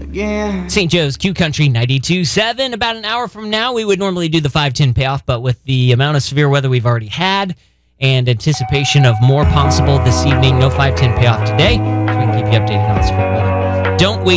again. St. Joe's Q Country 92.7. About an hour from now, we would normally do the 5:10 payoff, but with the amount of severe weather we've already had and anticipation of more possible this evening, no 5:10 payoff today, so we can keep you updated on severe weather. Don't wait.